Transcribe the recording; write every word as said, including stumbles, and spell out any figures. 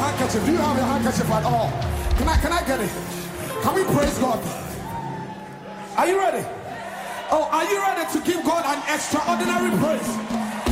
handkerchief? Do you have your handkerchief at all? Can I, can I get it? Can we praise God? Are you ready? Oh, are you ready to give God an extraordinary praise?